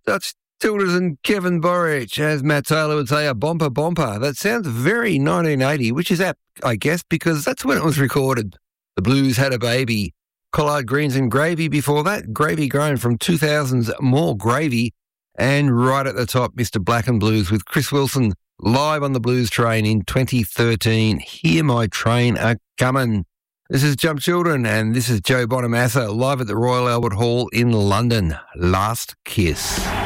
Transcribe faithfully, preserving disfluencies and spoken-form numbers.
Dutch Tildas and Kevin Borich, as Matt Taylor would say, a bomper bomper. That sounds very nineteen eighty, which is apt, I guess, because that's when it was recorded. The Blues Had a Baby. Collard Greens and Gravy before that. Gravy Grown from two thousand's More Gravy. And right at the top, Mister Black and Blues with Chris Wilson live on the Blues Train in twenty thirteen. Hear My Train A Comin'. This is Jump Children, and this is Joe Bonamassa live at the Royal Albert Hall in London. Last Kiss.